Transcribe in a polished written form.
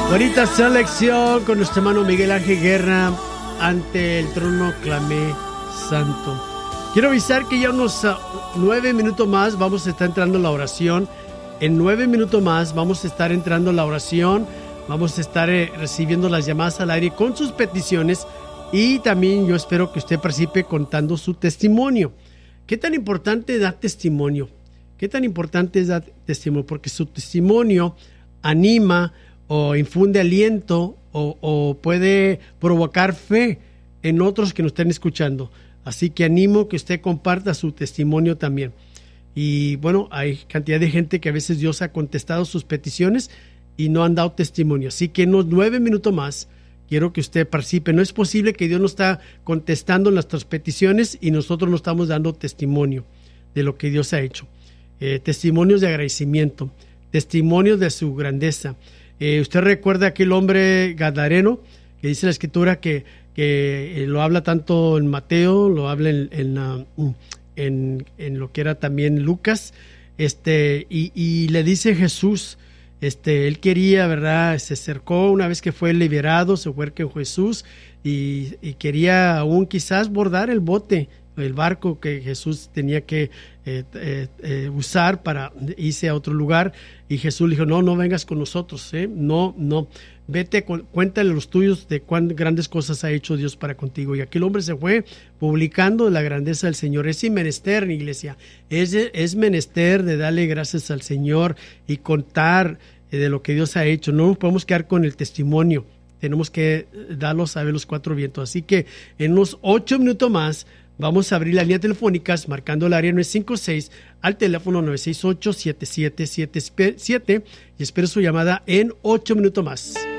Bonita selección con nuestro hermano Miguel Ángel Guerra. Ante el trono clamé santo. Quiero avisar que ya unos 9 minutos más vamos a estar entrando en la oración. En 9 minutos más vamos a estar entrando en la oración. Vamos a estar recibiendo las llamadas al aire con sus peticiones. Y también yo espero que usted participe contando su testimonio. ¿Qué tan importante es dar testimonio? ¿Qué tan importante es dar testimonio? Porque su testimonio anima o infunde aliento o puede provocar fe en otros que nos estén escuchando. Así que animo que usted comparta su testimonio también. Y bueno, hay cantidad de gente que a veces Dios ha contestado sus peticiones y no han dado testimonio. Así que en unos 9 minutos más quiero que usted participe. No es posible que Dios no está contestando nuestras peticiones y nosotros no estamos dando testimonio de lo que Dios ha hecho. Testimonios de agradecimiento, testimonios de su grandeza. Usted recuerda aquel hombre gadareno que dice la escritura que lo habla tanto en Mateo, lo habla en lo que era también Lucas, y le dice Jesús, él quería, ¿verdad? Se acercó una vez que fue liberado, se fue con Jesús y quería aún quizás bordar el barco que Jesús tenía que usar para irse a otro lugar, y Jesús le dijo, no vengas con nosotros, no, vete, cuéntale a los tuyos de cuán grandes cosas ha hecho Dios para contigo. Y aquel hombre se fue publicando la grandeza del Señor. Es menester, iglesia, es menester de darle gracias al Señor y contar de lo que Dios ha hecho. No nos podemos quedar con el testimonio, tenemos que darlo a saber los 4 vientos. Así que en unos 8 minutos más vamos a abrir las líneas telefónicas marcando el área 956 al teléfono 968-7777 y espero su llamada en 8 minutos más.